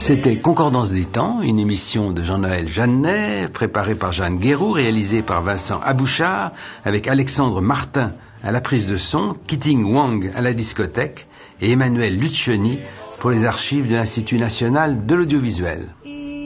C'était Concordance des temps, une émission de Jean-Noël Jeannet, préparée par Jeanne Guéroux, réalisée par Vincent Abouchard, avec Alexandre Martin à la prise de son, Kiting Wang à la discothèque et Emmanuel Lucioni pour les archives de l'Institut national de l'audiovisuel.